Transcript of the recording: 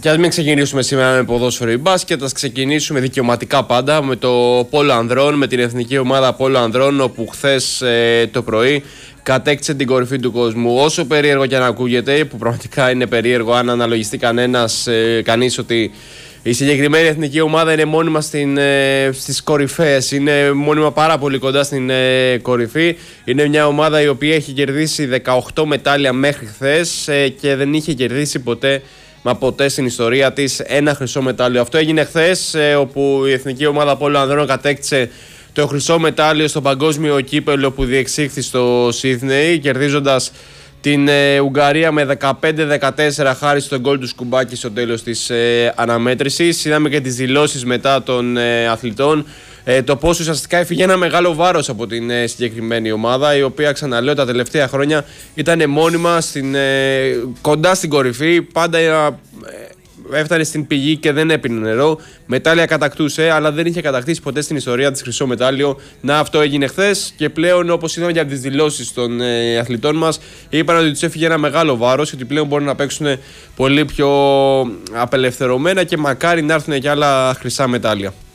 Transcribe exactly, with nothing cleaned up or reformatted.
Και ας μην ξεκινήσουμε σήμερα με ποδόσφαιρο ή μπάσκετ, ας ξεκινήσουμε δικαιωματικά πάντα με το πόλο ανδρών, με την εθνική ομάδα πόλο ανδρών, όπου χθες ε, το πρωί κατέκτησε την κορυφή του κόσμου. Όσο περίεργο και αν ακούγεται, που πραγματικά είναι περίεργο αν αναλογιστεί κανένας, ε, κανείς ότι η συγκεκριμένη εθνική ομάδα είναι μόνιμα στην, ε, στις κορυφές, είναι μόνιμα πάρα πολύ κοντά στην ε, κορυφή. Είναι μια ομάδα η οποία έχει κερδίσει δεκαοκτώ μετάλλια μέχρι χθες ε, και δεν είχε κερδίσει ποτέ, μα ποτέ στην ιστορία της, ένα χρυσό μετάλλιο. Αυτό έγινε χθες, ε, όπου η εθνική ομάδα πόλο ανδρών κατέκτησε το χρυσό μετάλλιο στο παγκόσμιο κύπελλο που διεξήχθη στο Σίδνεϊ, κερδίζοντας την ε, Ουγγαρία με δεκαπέντε δεκατέσσερα χάρη στον γκολ του Σκουμπάκη στο τέλος της ε, αναμέτρησης. Είδαμε και τις δηλώσεις μετά των ε, αθλητών, ε, το πόσο ουσιαστικά έφυγε ένα μεγάλο βάρος από την ε, συγκεκριμένη ομάδα, η οποία, ξαναλέω, τα τελευταία χρόνια ήταν μόνιμα στην, ε, κοντά στην κορυφή, πάντα ε, έφτανε στην πηγή και δεν έπινε νερό. Μετάλλια κατακτούσε, αλλά δεν είχε κατακτήσει ποτέ στην ιστορία της χρυσό μετάλλιο. Να, αυτό έγινε χθες και πλέον, όπως είδαμε για τις δηλώσεις των ε, αθλητών μας, είπαν ότι τους έφυγε ένα μεγάλο βάρος και ότι πλέον μπορούν να παίξουν πολύ πιο απελευθερωμένα και μακάρι να έρθουν και άλλα χρυσά μετάλλια.